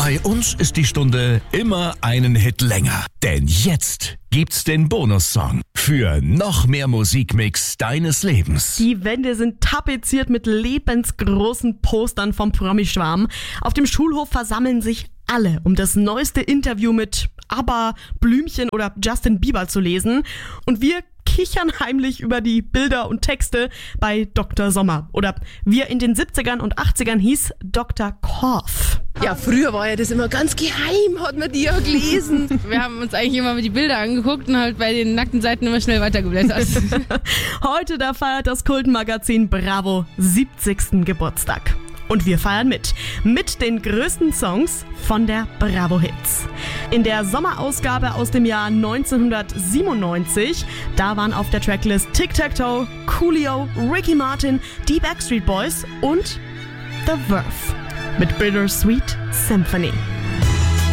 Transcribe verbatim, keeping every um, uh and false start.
Bei uns ist die Stunde immer einen Hit länger. Denn jetzt gibt's den Bonussong für noch mehr Musikmix deines Lebens. Die Wände sind tapeziert mit lebensgroßen Postern vom Promi-Schwarm. Auf dem Schulhof versammeln sich alle, um das neueste Interview mit ABBA, Blümchen oder Justin Bieber zu lesen. Und wir kichern heimlich über die Bilder und Texte bei Doktor Sommer. Oder wie er in den siebzigern und achtzigern hieß, Doktor Korff. Ja, früher war ja das immer ganz geheim, hat man die ja gelesen. Wir haben uns eigentlich immer die Bilder angeguckt und halt bei den nackten Seiten immer schnell weitergeblättert. Heute, da feiert das Kultmagazin Bravo siebzigsten Geburtstag. Und wir feiern mit. Mit den größten Songs von der Bravo Hits. In der Sommerausgabe aus dem Jahr neunzehnhundertsiebenundneunzig, da waren auf der Tracklist Tic-Tac-Toe, Coolio, Ricky Martin, die Backstreet Boys und The Verve mit Bittersweet Symphony.